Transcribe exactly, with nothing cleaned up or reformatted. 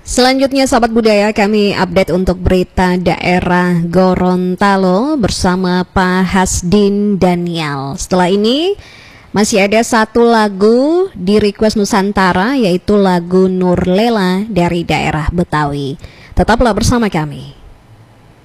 Selanjutnya sahabat budaya, kami update untuk berita daerah Gorontalo bersama Pak Hasdin Daniel. Setelah ini masih ada satu lagu di request Nusantara, yaitu lagu Nurlela dari daerah Betawi. Tetaplah bersama kami.